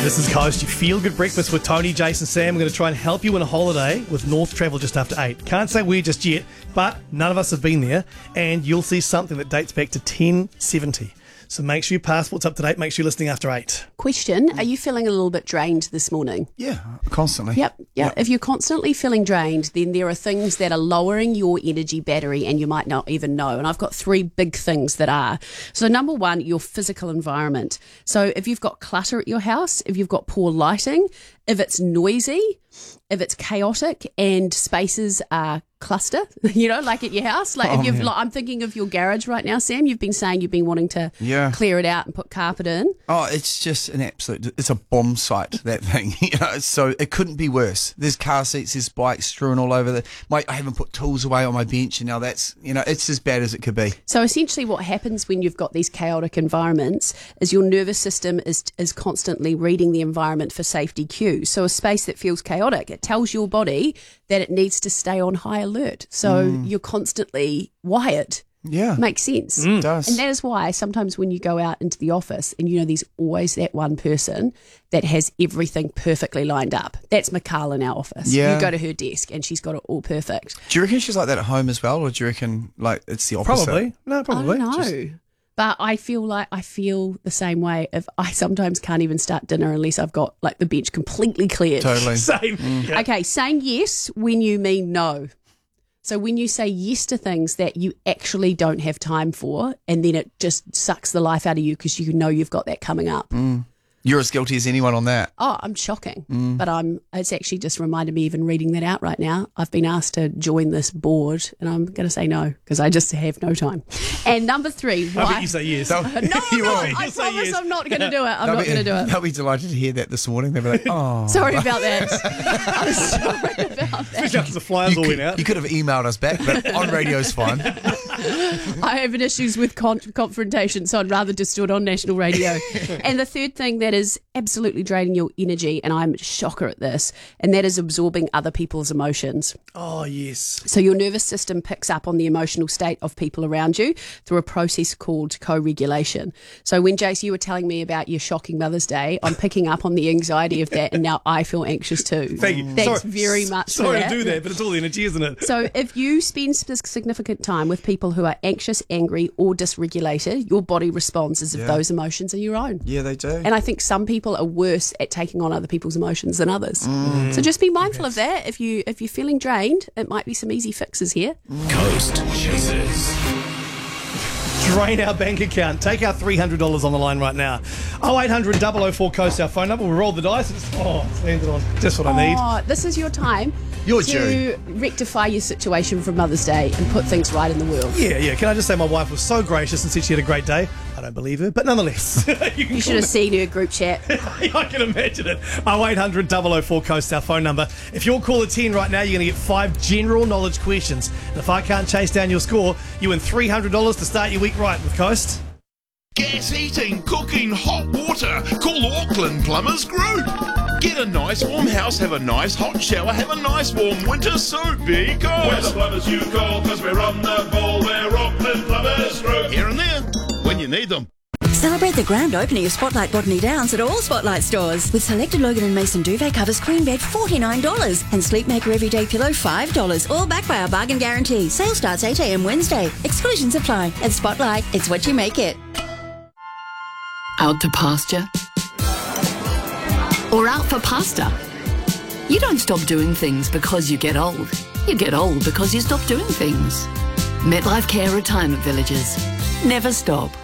This is Coast, your feel-good breakfast with Tony, Jason, Sam. We're going to try and help you win a holiday with North Travel just after 8. Can't say where just yet, but none of us have been there, and you'll see something that dates back to 1070. So make sure your passport's up to date. Make sure you're listening after 8. Question, are you feeling a little bit drained this morning? Yeah, constantly. Yep. If you're constantly feeling drained, then there are things that are lowering your energy battery and you might not even know. And I've got 3 big things that are. So number 1, your physical environment. So if you've got clutter at your house, if you've got poor lighting, if it's noisy, if it's chaotic and spaces are cluster, like at your house. I'm thinking of your garage right now, Sam. You've been saying you've been wanting to clear it out and put carpet in. Oh, it's just it's a bomb site, that thing. So it couldn't be worse. There's car seats, there's bikes strewn all over I haven't put tools away on my bench, and now that's, it's as bad as it could be. So essentially what happens when you've got these chaotic environments is your nervous system is constantly reading the environment for safety cues. So a space that feels chaotic, it tells your body that it needs to stay on high alert. So you're constantly wired. Yeah. Makes sense. It does. And that is why sometimes when you go out into the office and there's always that one person that has everything perfectly lined up. That's Mikal in our office. Yeah. You go to her desk and she's got it all perfect. Do you reckon she's like that at home as well, or do you reckon it's the opposite? Probably. No, probably. I don't know. But I feel the same way. If I sometimes can't even start dinner unless I've got the bench completely cleared. Totally. Same. Yeah. Okay, saying yes when you mean no. So when you say yes to things that you actually don't have time for, and then it just sucks the life out of you because you've got that coming up. You're as guilty as anyone on that. Oh, I'm shocking. But it's actually just reminded me, even reading that out right now, I've been asked to join this board and I'm going to say no because I just have no time. And number 3, why? I bet you say yes. No, I promise yes. I'm not going to do it. I'm not going to do it. They'll be delighted to hear that this morning. They'll be like, oh. Sorry about that. I'm sorry about that. Especially after the flyers all went out. You could have emailed us back, but on radio's fine. I have issues with confrontation, so I'd rather just do it on national radio. And the third thing that is absolutely draining your energy, and I'm a shocker at this, and that is absorbing other people's emotions. Oh, yes. So your nervous system picks up on the emotional state of people around you through a process called co-regulation. So when, Jace, you were telling me about your shocking Mother's Day, I'm picking up on the anxiety of that, and now I feel anxious too. Thank you. Thanks very much for Sorry that. to do that, but it's all the energy, isn't it? So if you spend significant time with people who are anxious, angry or dysregulated, your body responds as if those emotions are your own. Yeah, they do. And I think some people are worse at taking on other people's emotions than others. So just be mindful of that. If you're feeling drained, it might be some easy fixes here. Coast Chasers. Drain our bank account. Take our $300 on the line right now. 0800 004 Coast, our phone number. We'll roll the dice. It's landed on just what I need. Oh, this is your time You're to rectify your situation for Mother's Day and put things right in the world. Yeah. Can I just say my wife was so gracious and said she had a great day? I don't believe her, but nonetheless. You should have seen her group chat. I can imagine it. 0800 004 Coast, our phone number. If you're caller 10 right now, you're going to get 5 general knowledge questions. And if I can't chase down your score, you win $300 to start your week right with Coast. Gas heating, cooking, hot water. Call Auckland Plumbers Group. Get a nice warm house, have a nice hot shower, have a nice warm winter suit because we're the plumbers you call, because we're on the ball, we're Auckland Plumbers Group. Here and there, when you need them. Celebrate the grand opening of Spotlight Botany Downs at all Spotlight stores. With selected Logan & Mason duvet covers, queen bed $49 and Sleepmaker Everyday Pillow $5. All backed by our bargain guarantee. Sale starts 8 a.m. Wednesday. Exclusions apply. At Spotlight, it's what you make it. Out to pasture? Or out for pasta? You don't stop doing things because you get old. You get old because you stop doing things. MetLife Care Retirement Villages. Never stop.